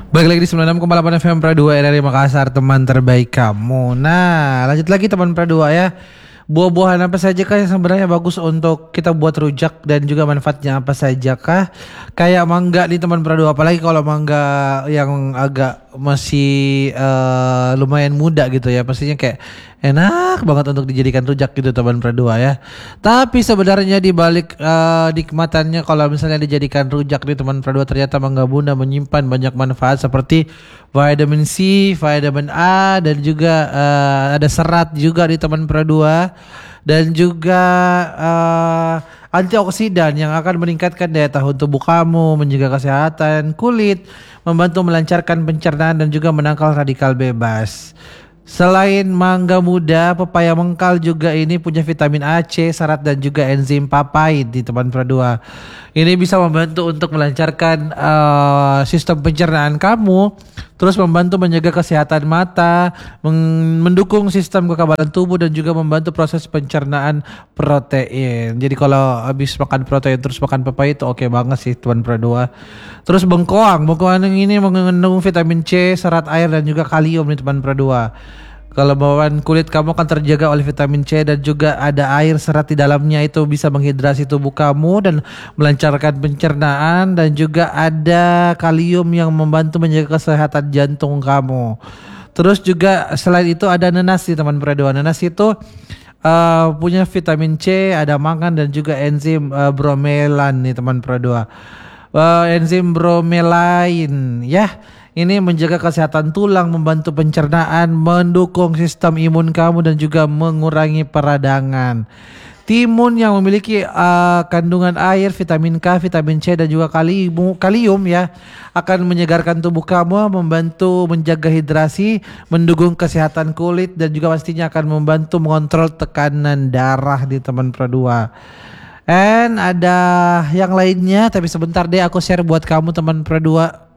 Balik lagi di 96,8 FM Pra 2 RRI Makassar, teman terbaik kamu. Nah, lanjut lagi teman Pra 2 ya. Buah-buahan apa saja kah yang sebenarnya bagus untuk kita buat rujak dan juga manfaatnya apa saja kah? Kayak mangga nih teman Pra 2, apalagi kalau mangga yang agak masih lumayan muda gitu ya. Pastinya kayak enak banget untuk dijadikan rujak gitu teman Pra 2 ya. Tapi sebenarnya di balik nikmatannya kalau misalnya dijadikan rujak nih teman Pra 2, ternyata mangga bunda menyimpan banyak manfaat seperti vitamin C, vitamin A dan juga ada serat juga di teman Pra 2 dan juga antioksidan yang akan meningkatkan daya tahan tubuh kamu, menjaga kesehatan kulit, membantu melancarkan pencernaan dan juga menangkal radikal bebas. Selain mangga muda, pepaya mengkal juga ini punya vitamin A, C, serat dan juga enzim papain di teman Pra 2. Ini bisa membantu untuk melancarkan sistem pencernaan kamu, terus membantu menjaga kesehatan mata, mendukung sistem kekebalan tubuh dan juga membantu proses pencernaan protein. Jadi kalau habis makan protein terus makan pepaya itu oke banget sih teman Pra 2. Terus bengkoang ini mengandung vitamin C, serat air dan juga kalium nih teman Pra 2. Kalau bawaan kulit kamu akan terjaga oleh vitamin C dan juga ada air serat di dalamnya, itu bisa menghidrasi tubuh kamu dan melancarkan pencernaan, dan juga ada kalium yang membantu menjaga kesehatan jantung kamu. Terus juga selain itu ada nanas di teman Pra 2. Nanas itu punya vitamin C, ada mangan dan juga enzim bromelan nih teman Pra 2. Enzim bromelain ya. Ini menjaga kesehatan tulang, membantu pencernaan, mendukung sistem imun kamu dan juga mengurangi peradangan. Timun yang memiliki kandungan air, vitamin K, vitamin C dan juga kalium ya, akan menyegarkan tubuh kamu, membantu menjaga hidrasi, mendukung kesehatan kulit dan juga pastinya akan membantu mengontrol tekanan darah di teman Pra 2. And ada yang lainnya tapi sebentar deh aku share buat kamu teman Pra 2.